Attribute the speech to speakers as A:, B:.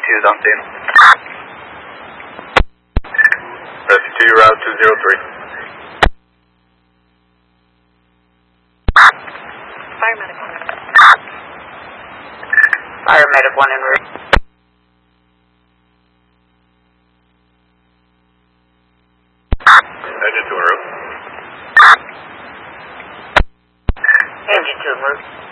A: 2's on scene. Rescue 2, you're out 203.
B: Paramedic 1 en route.
A: Engine 2 en route.
B: Engine 2 en route.